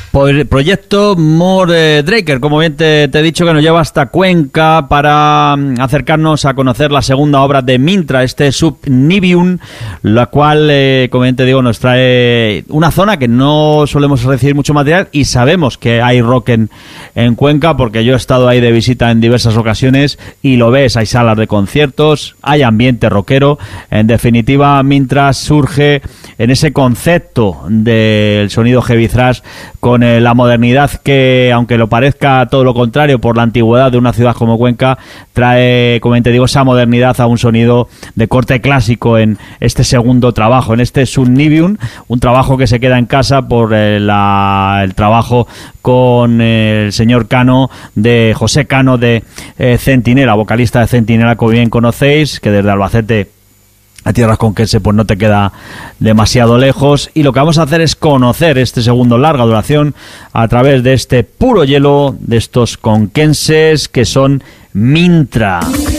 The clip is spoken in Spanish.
Proyecto Mordraker, como bien te he dicho, que nos lleva hasta Cuenca para acercarnos a conocer la segunda obra de Mintra, este Subnivium, la cual, como bien te digo, nos trae una zona que no solemos recibir mucho material, y sabemos que hay rock en Cuenca, porque yo he estado ahí de visita en diversas ocasiones y lo ves, hay salas de conciertos, hay ambiente rockero. En definitiva, Mintra surge en ese concepto del sonido heavy thrash, con la modernidad que, aunque lo parezca todo lo contrario por la antigüedad de una ciudad como Cuenca, trae, como te digo, esa modernidad a un sonido de corte clásico en este segundo trabajo, en este Subnivium, un trabajo que se queda en casa por el trabajo con el señor Cano, de José Cano de Centinela, vocalista de Centinela, como bien conocéis, que desde Albacete a tierras conquense pues no te queda demasiado lejos, y lo que vamos a hacer es conocer este segundo larga duración a través de este puro hielo de estos conquenses que son Mintra.